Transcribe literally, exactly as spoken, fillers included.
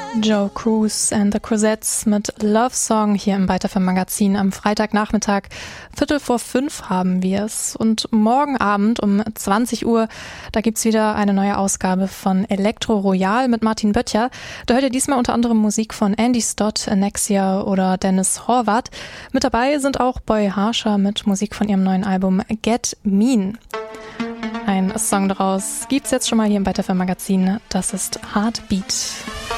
Joe Cruz and the Cruzettes mit Love Song hier im Byte F M Magazin am Freitagnachmittag. Viertel vor fünf haben wir es. Und morgen Abend um zwanzig Uhr, da gibt's wieder eine neue Ausgabe von Elektro Royal mit Martin Böttcher. Da hört ihr diesmal unter anderem Musik von Andy Stott, Anexia oder Dennis Horvath. Mit dabei sind auch Boy Harsher mit Musik von ihrem neuen Album Get Mean. Ein Song daraus gibt's jetzt schon mal hier im Byte F M Magazin. Das ist Heartbeat.